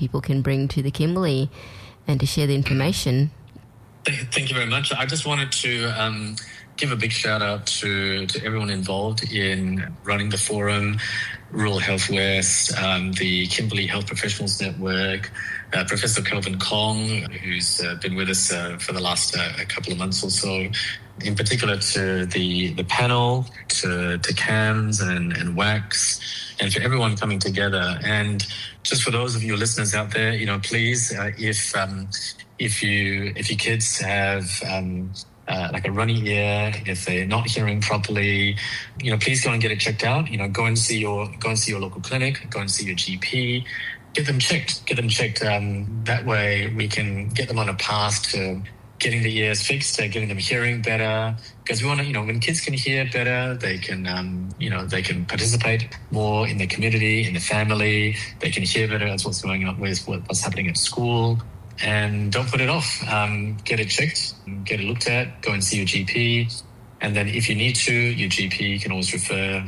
people can bring to the Kimberley and to share the information. Thank you very much. I just wanted to give a big shout out to everyone involved in running the forum, Rural Health West, the Kimberley Health Professionals Network, Professor Kelvin Kong, who's been with us for the last couple of months or so, in particular to the panel, to CAMS and WACS, and for everyone coming together. And just for those of you listeners out there, please, if your kids have like a runny ear, if they're not hearing properly, please go and get it checked out. Go and see your local clinic, go and see your GP, get them checked. That way we can get them on a path to getting the ears fixed, getting them hearing better. Because we want to, when kids can hear better, they can, they can participate more in the community, in the family. They can hear better as what's going on with what's happening at school. And don't put it off. Get it checked, get it looked at, go and see your GP. And then if you need to, your GP can always refer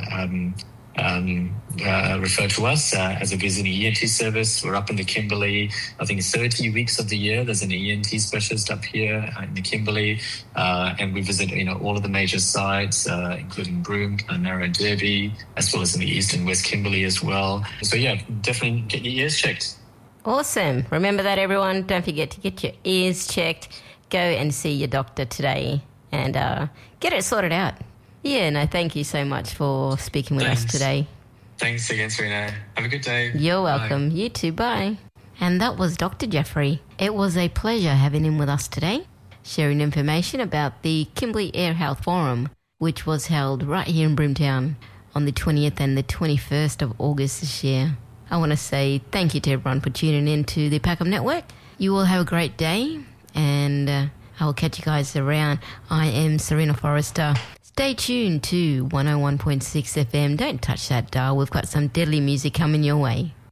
to us as a visiting ENT service. We're up in the Kimberley, I think 30 weeks of the year. There's an ENT specialist up here in the Kimberley. And we visit, all of the major sites, including Broome, Narrow Derby, as well as in the East and West Kimberley as well. So yeah, definitely get your ears checked. Awesome. Remember that, everyone. Don't forget to get your ears checked. Go and see your doctor today and get it sorted out. Yeah, no, thank you so much for speaking with us today. Thanks again, Serena. Have a good day. You're welcome. Bye. You too. Bye. And that was Dr. Jeffrey. It was a pleasure having him with us today, sharing information about the Kimberley Ear Health Forum, which was held right here in Broomtown on the 20th and the 21st of August this year. I want to say thank you to everyone for tuning in to the Packham Network. You all have a great day, and I will catch you guys around. I am Serena Forrester. Stay tuned to 101.6 FM. Don't touch that dial. We've got some deadly music coming your way.